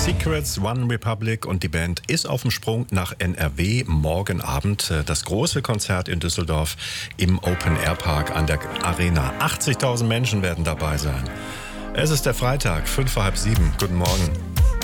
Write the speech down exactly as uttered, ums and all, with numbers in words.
Secrets, One Republic und die Band ist auf dem Sprung nach N R W. Morgen Abend das große Konzert in Düsseldorf im Open-Air-Park an der Arena. achtzigtausend Menschen werden dabei sein. Es ist der Freitag, fünf vor halb sieben. Guten Morgen.